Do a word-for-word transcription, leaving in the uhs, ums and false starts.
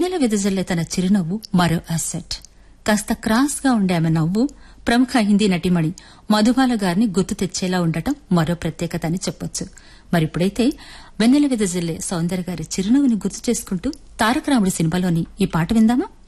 వెన్నెల వెదజల్లే తన చిరునవ్వు మరో అసెట్. కాస్త క్రాస్ గా ఉండే ఆమె నవ్వు ప్రముఖ హిందీ నటిమణి మధుబాల గారిని గుర్తు తెచ్చేలా ఉండటం మరో ప్రత్యేకత అని చెప్పొచ్చు. మరిప్పుడైతే వెన్నెల వెదజల్లే సౌందర్య గారి చిరునవ్వుని గుర్తు చేసుకుంటూ తారక రాముడి సినిమాలోని ఈ పాట విందామా?